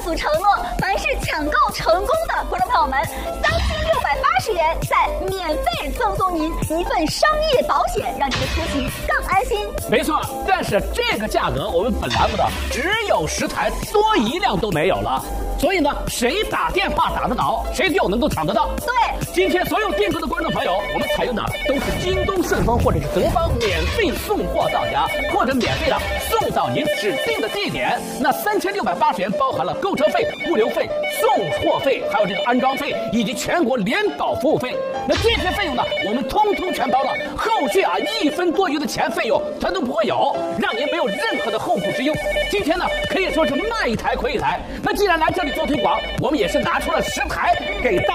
祖承诺，凡是抢购成功的观众朋友们，3680元再免费赠送您一份商业保险，让你的出行更安心。 没错，但是这个价格我们本栏目的只有10台，多一辆都没有了。所以呢，谁打电话打得到，谁就能够抢得到。 对， 今天所有订购的观众朋友，我们采用的都是京东、顺丰或者是德邦免费送货到家，或者免费的送到您指定的地点。那3680元包含了购车费、物流费、送货费，还有这个安装费以及全国联保服务费。那这些费用呢，我们通通全包了，后续1分多余的钱费用它都不会有，让您没有任何的后顾之忧。今天呢，可以说是卖一台亏一台。那既然来这里做推广，我们也是拿出了10台给大